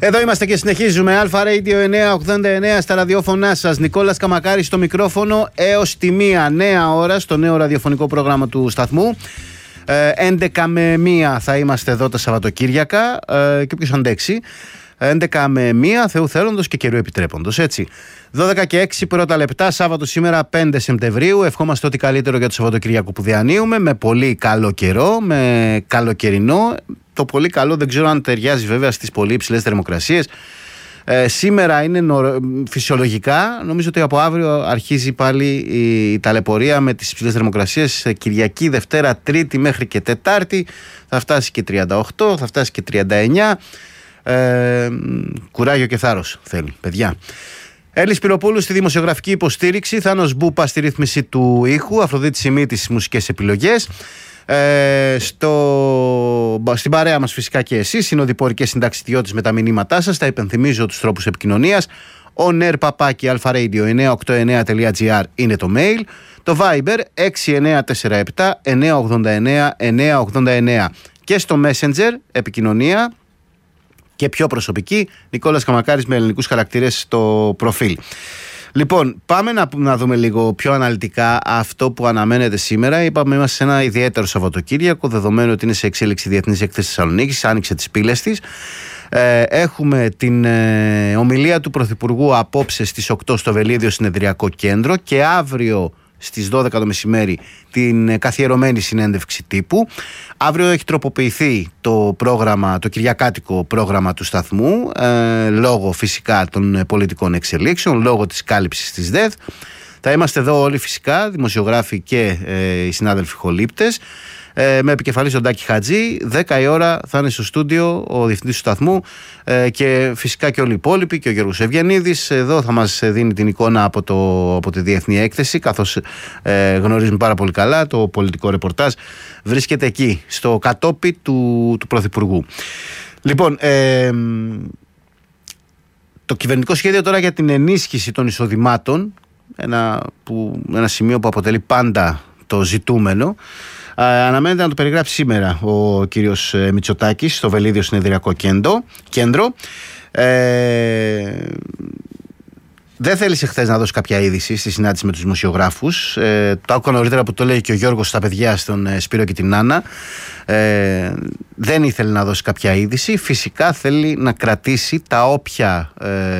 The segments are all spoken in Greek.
Εδώ είμαστε και συνεχίζουμε. Αλφα Radio 989 στα ραδιόφωνά σας. Νικόλας Καμακάρης στο μικρόφωνο έως τη 1 νέα ώρα στο νέο ραδιοφωνικό πρόγραμμα του σταθμού. 11 με 1 θα είμαστε εδώ τα Σαββατοκύριακα και όποιος αντέξει. 11 με 1 Θεού θέλοντος και καιρού επιτρέποντος, έτσι. 12 και 6 πρώτα λεπτά, Σάββατο σήμερα 5 Σεπτεμβρίου. Ευχόμαστε ό,τι καλύτερο για το Σαββατοκύριακο που διανύουμε, με πολύ καλό καιρό, με καλοκαιρινό. Το πολύ καλό δεν ξέρω αν ταιριάζει βέβαια στις πολύ υψηλές θερμοκρασίες. Σήμερα είναι φυσιολογικά. Νομίζω ότι από αύριο αρχίζει πάλι η ταλαιπωρία με τις υψηλές θερμοκρασίες. Κυριακή, Δευτέρα, Τρίτη μέχρι και Τετάρτη θα φτάσει και 38, θα φτάσει και 39. Κουράγιο και θάρρος θέλει, παιδιά. Έλλης Πυροπούλου στη δημοσιογραφική υποστήριξη, Θάνος Μπούπα στη ρύθμιση του ήχου, Αφροδίτη Σιμίτη στις μουσικές επιλογές. Στην παρέα μας φυσικά και εσείς, συνοδοιπόροι και συνταξιδιώτες με τα μηνύματά σας. Θα υπενθυμίζω τους τρόπους επικοινωνίας. onair@alpharadio989.gr είναι το mail. Το Viber 6947 989 989. Και στο Messenger επικοινωνία και πιο προσωπική, Νικόλας Καμακάρης με ελληνικούς χαρακτήρες στο προφίλ. Λοιπόν, πάμε να δούμε λίγο πιο αναλυτικά αυτό που αναμένεται σήμερα. Είπαμε, είμαστε σε ένα ιδιαίτερο Σαββατοκύριακο, δεδομένου ότι είναι σε εξέλιξη η Διεθνής Έκθεση Θεσσαλονίκης, άνοιξε τις πύλες της. Έχουμε την ομιλία του Πρωθυπουργού απόψε στις 8 στο Βελίδιο Συνεδριακό Κέντρο και αύριο στις 12 το μεσημέρι την καθιερωμένη συνέντευξη τύπου. Αύριο έχει τροποποιηθεί το πρόγραμμα, το κυριακάτικο πρόγραμμα του σταθμού, λόγω φυσικά των πολιτικών εξελίξεων, λόγω της κάλυψης της ΔΕΘ. Θα είμαστε εδώ όλοι φυσικά, δημοσιογράφοι και οι συνάδελφοι χολύπτες, με επικεφαλής τον Τάκη Χατζή. 10 η ώρα θα είναι στο στούντιο ο διευθυντής του σταθμού και φυσικά και όλοι οι υπόλοιποι και ο Γιώργος Ευγενίδης. Εδώ θα μας δίνει την εικόνα από τη Διεθνή Έκθεση, καθώς γνωρίζουμε πάρα πολύ καλά το πολιτικό ρεπορτάζ βρίσκεται εκεί στο κατόπι του Πρωθυπουργού. Λοιπόν, το κυβερνητικό σχέδιο τώρα για την ενίσχυση των εισοδημάτων, ένα σημείο που αποτελεί πάντα το ζητούμενο, αναμένεται να το περιγράψει σήμερα ο κύριος Μητσοτάκης στο Βελίδιο Συνεδριακό Κέντρο. Δεν θέλησε χθες να δώσει κάποια είδηση στη συνάντηση με τους δημοσιογράφους. Το άκουγα νωρίτερα που το λέει και ο Γιώργος στα παιδιά, στον Σπύρο και την Άννα. Δεν ήθελε να δώσει κάποια είδηση. Φυσικά θέλει να κρατήσει τα όποια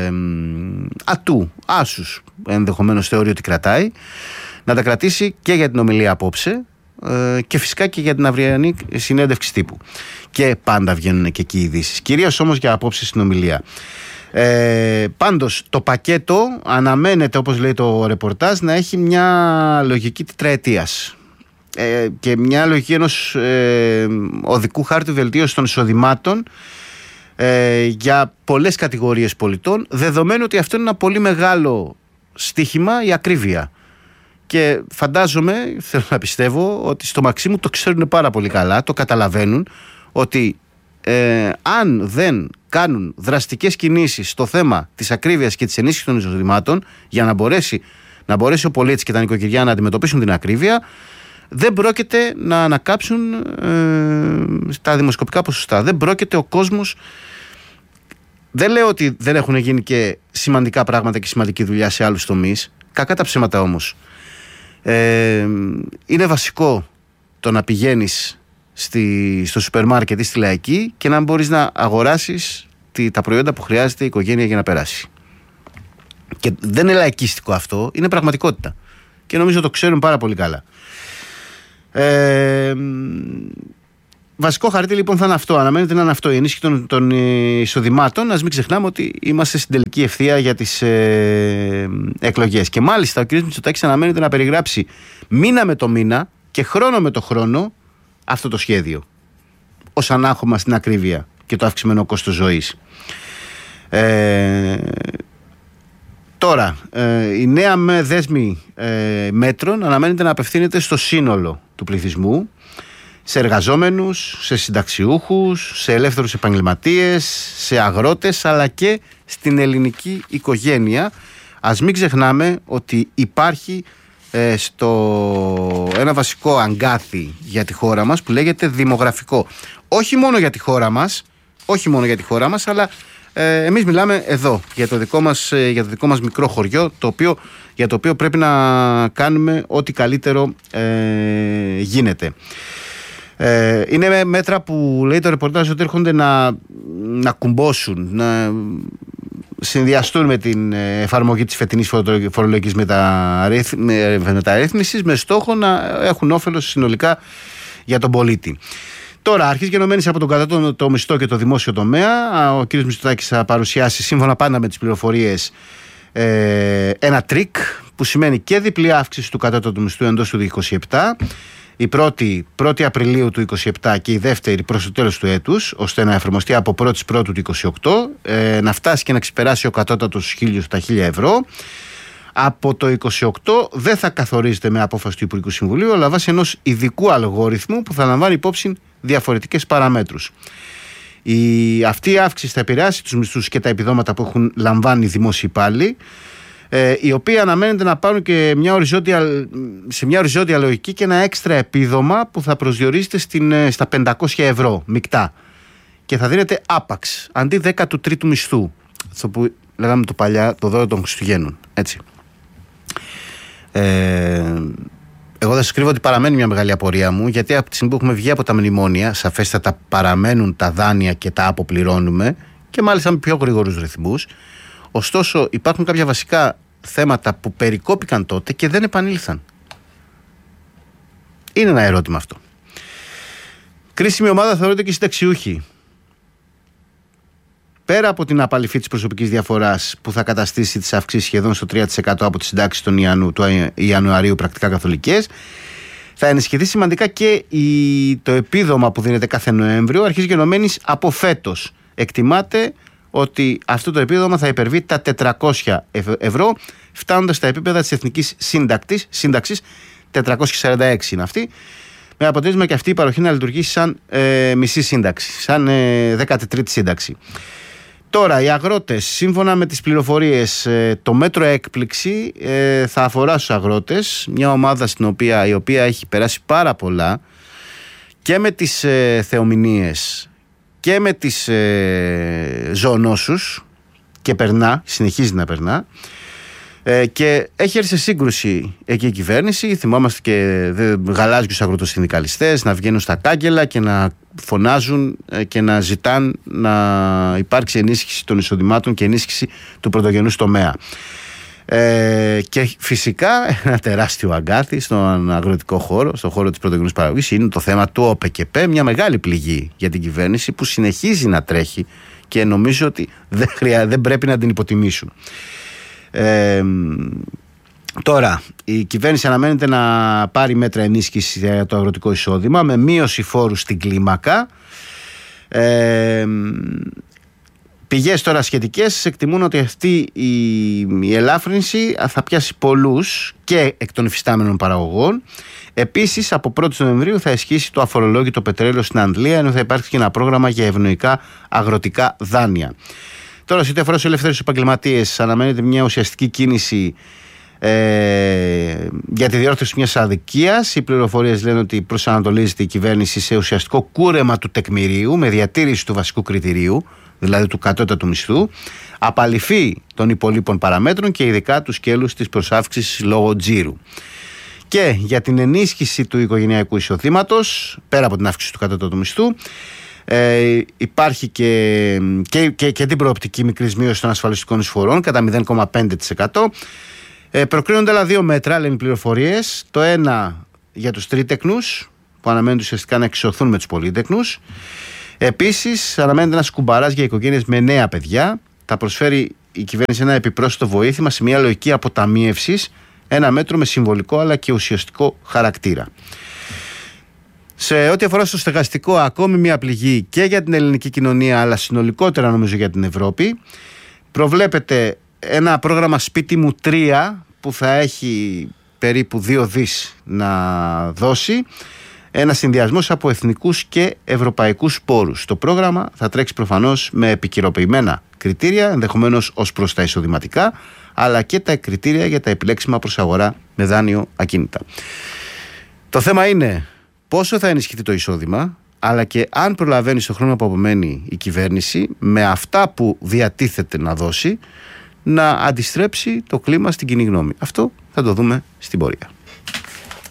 άσους ενδεχομένως θεωρεί ότι κρατάει, να τα κρατήσει και για την ομιλία απόψε και φυσικά και για την αυριανή συνέντευξη τύπου. Και πάντα βγαίνουν και εκεί ειδήσεις. Κυρίως όμως για απόψε στην ομιλία. Πάντως το πακέτο αναμένεται, όπως λέει το ρεπορτάζ, να έχει μια λογική τετραετίας και μια λογική ενός οδικού χάρτη βελτίωσης των εισοδημάτων για πολλές κατηγορίες πολιτών, δεδομένου ότι αυτό είναι ένα πολύ μεγάλο στίχημα, η ακρίβεια. Και φαντάζομαι, θέλω να πιστεύω, ότι στο Μαξίμου το ξέρουν πάρα πολύ καλά, το καταλαβαίνουν, ότι αν δεν κάνουν δραστικές κινήσεις στο θέμα της ακρίβειας και της ενίσχυσης των εισοδημάτων, για να μπορέσει ο πολίτης και τα νοικοκυριά να αντιμετωπίσουν την ακρίβεια, δεν πρόκειται να ανακάψουν τα δημοσκοπικά ποσοστά. Δεν πρόκειται ο κόσμος. Δεν λέω ότι δεν έχουν γίνει και σημαντικά πράγματα και σημαντική δουλειά σε άλλους τομείς. Κακά τα ψέματα όμως. Είναι βασικό το να πηγαίνεις στο σούπερ μάρκετ ή στη Λαϊκή και να μπορείς να αγοράσεις τα προϊόντα που χρειάζεται η οικογένεια για να περάσει. Και δεν είναι λαϊκίστικο αυτό, είναι πραγματικότητα. Και νομίζω το ξέρουν πάρα πολύ καλά. Βασικό χαρτί λοιπόν θα είναι αυτό. Αναμένεται να είναι αυτό, η ενίσχυση των εισοδημάτων. Ας μην ξεχνάμε ότι είμαστε στην τελική ευθεία για τις εκλογές. Και μάλιστα ο κ. Μητσοτάκης αναμένεται να περιγράψει μήνα με το μήνα και χρόνο με το χρόνο αυτό το σχέδιο, ως ανάχωμα στην ακρίβεια και το αυξημένο κόστος ζωής. Τώρα, η νέα δέσμη μέτρων αναμένεται να απευθύνεται στο σύνολο του πληθυσμού, σε εργαζόμενους, σε συνταξιούχους, σε ελεύθερους επαγγελματίες, σε αγρότες, αλλά και στην ελληνική οικογένεια. Ας μην ξεχνάμε ότι υπάρχει ένα βασικό αγκάθι για τη χώρα μας που λέγεται δημογραφικό. Όχι μόνο για τη χώρα μας, αλλά Εμείς μιλάμε εδώ για το δικό μας μικρό χωριό, για το οποίο πρέπει να κάνουμε ό,τι καλύτερο γίνεται. Είναι μέτρα που λέει το ρεπορτάζ ότι έρχονται να κουμπώσουν, να συνδυαστούν με την εφαρμογή της φετινής φορολογικής μεταρρύθμισης με στόχο να έχουν όφελος συνολικά για τον πολίτη. Τώρα, αρχής γενομένης από τον κατώτατο μισθό και το δημόσιο τομέα, ο κ. Μητσοτάκης θα παρουσιάσει, σύμφωνα πάντα με τις πληροφορίες, ένα τρίκ που σημαίνει και διπλή αύξηση του κατώτατου μισθού εντός του 2027, η πρώτη Απριλίου του 2027 και η δεύτερη προς το τέλος του έτους, ώστε να εφαρμοστεί από 1η Πρώτου του 2028, να φτάσει και να ξεπεράσει ο κατώτατος τα 1.000 ευρώ. Από το 2028 δεν θα καθορίζεται με απόφαση του Υπουργικού Συμβουλίου, αλλά βάσει ενός ειδικού αλγόριθμου που θα λαμβάνει υπόψη διαφορετικές παραμέτρους. Αυτή η αύξηση θα επηρεάσει τους μισθούς και τα επιδόματα που έχουν λαμβάνει οι δημόσιοι υπάλληλοι, οι οποίοι αναμένεται να πάρουν και σε μια οριζόντια λογική και ένα έξτρα επίδομα που θα προσδιορίζεται στα 500 ευρώ μεικτά και θα δίνεται άπαξ αντί 13ου μισθού, αυτό που λέγαμε το παλιά, το δώρο των Χριστουγέννων, έτσι. Εγώ δεν σας κρύβω ότι παραμένει μια μεγάλη απορία μου, γιατί από τη στιγμή που έχουμε βγει από τα μνημόνια, σαφέστατα παραμένουν τα δάνεια και τα αποπληρώνουμε και μάλιστα με πιο γρήγορους ρυθμούς. Ωστόσο, υπάρχουν κάποια βασικά θέματα που περικόπηκαν τότε και δεν επανήλθαν. Είναι ένα ερώτημα αυτό. Κρίσιμη ομάδα θεωρείται και οι συνταξιούχοι. Πέρα από την απαλυφή της προσωπικής διαφοράς που θα καταστήσει τις αυξήσεις σχεδόν στο 3% από τις συντάξεις του Ιανουαρίου πρακτικά καθολικές, θα ενισχυθεί σημαντικά και το επίδομα που δίνεται κάθε Νοέμβριο, αρχής γενομένης από φέτος. Εκτιμάται ότι αυτό το επίδομα θα υπερβεί τα 400 ευρώ, φτάνοντας στα επίπεδα της εθνικής σύνταξης, 446 είναι αυτή, με αποτέλεσμα και αυτή η παροχή να λειτουργήσει σαν μισή σύνταξη, σαν 13η σύνταξη. Τώρα, οι αγρότες, σύμφωνα με τις πληροφορίες, το μέτρο έκπληξη θα αφορά στους αγρότες, μια ομάδα η οποία έχει περάσει πάρα πολλά και με τις θεομηνίες και με τις ζωονόσους και συνεχίζει να περνά, και έχει έρθει σε σύγκρουση εκεί η κυβέρνηση. Θυμόμαστε και γαλάζιους αγροτοσυνδικαλιστές να βγαίνουν στα κάγκελα και να φωνάζουν και να ζητάν να υπάρξει ενίσχυση των εισοδημάτων και ενίσχυση του πρωτογενούς τομέα. Και φυσικά ένα τεράστιο αγκάθι στον αγροτικό χώρο, στον χώρο της πρωτογενούς παραγωγής, είναι το θέμα του ΟΠΕΚΕΠΕ, μια μεγάλη πληγή για την κυβέρνηση που συνεχίζει να τρέχει και νομίζω ότι δεν πρέπει να την υποτιμήσουν. Τώρα, η κυβέρνηση αναμένεται να πάρει μέτρα ενίσχυση για το αγροτικό εισόδημα με μείωση φόρου στην κλίμακα. Πηγές τώρα σχετικές εκτιμούν ότι αυτή η ελάφρυνση θα πιάσει πολλούς και εκ των υφιστάμενων παραγωγών. Επίσης, από 1η Νοεμβρίου θα ισχύσει το αφορολόγητο πετρέλαιο στην Αντλία, ενώ θα υπάρξει και ένα πρόγραμμα για ευνοϊκά αγροτικά δάνεια. Τώρα, σε ό,τι αφορά στους ελεύθερους επαγγελματίες, αναμένεται μια ουσιαστική κίνηση για τη διόρθωση μιας αδικίας. Οι πληροφορίες λένε ότι προσανατολίζεται η κυβέρνηση σε ουσιαστικό κούρεμα του τεκμηρίου με διατήρηση του βασικού κριτηρίου, δηλαδή του κατώτατου μισθού, απαλυφή των υπολείπων παραμέτρων και ειδικά του σκέλους της προσάυξησης λόγω τζίρου. Και για την ενίσχυση του οικογενειακού εισοδήματος, πέρα από την αύξηση του κατώτατου μισθού, υπάρχει και την προοπτική μικρής μείωσης των ασφαλιστικών εισφορών κατά 0,5%. Προκρίνονται άλλα δύο μέτρα, λένε οι πληροφορίες. Το ένα για τους τρίτεκνους, που αναμένονται ουσιαστικά να εξισωθούν με τους πολύτεκνους. Επίσης, αναμένεται ένας κουμπαράς για οικογένειες με νέα παιδιά. Θα προσφέρει η κυβέρνηση ένα επιπρόσθετο βοήθημα σε μια λογική αποταμίευσης, ένα μέτρο με συμβολικό αλλά και ουσιαστικό χαρακτήρα. Σε ό,τι αφορά στο στεγαστικό, ακόμη μια πληγή και για την ελληνική κοινωνία, αλλά συνολικότερα νομίζω για την Ευρώπη. Προβλέπεται ένα πρόγραμμα Σπίτι μου 3 που θα έχει περίπου 2 δις να δώσει. Ένα συνδυασμός από εθνικούς και ευρωπαϊκούς πόρους. Το πρόγραμμα θα τρέξει προφανώς με επικυροποιημένα κριτήρια, ενδεχομένως ως προς τα εισοδηματικά, αλλά και τα κριτήρια για τα επιλέξιμα προς αγορά με δάνειο ακίνητα. Το θέμα είναι πόσο θα ενισχυθεί το εισόδημα, αλλά και αν προλαβαίνει στο χρόνο που απομένει η κυβέρνηση, με αυτά που διατίθεται να δώσει, να αντιστρέψει το κλίμα στην κοινή γνώμη. Αυτό θα το δούμε στην πορεία.